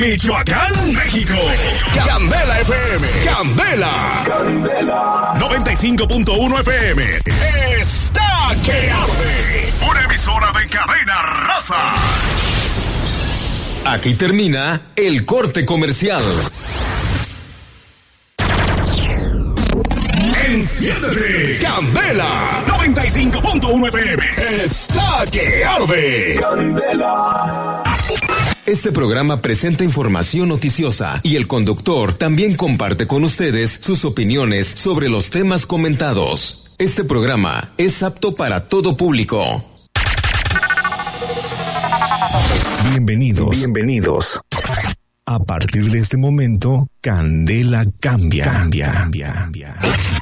Michoacán, México. Candela FM. Candela. 95.1 FM. Está que arde. Una emisora de Cadena Raza. Aquí termina el corte comercial. Enciéndete. Candela. 95.1 FM. Está que arde. Candela. Este programa presenta información noticiosa y el conductor también comparte con ustedes sus opiniones sobre los temas comentados. Este programa es apto para todo público. Bienvenidos. A partir de este momento, Candela cambia.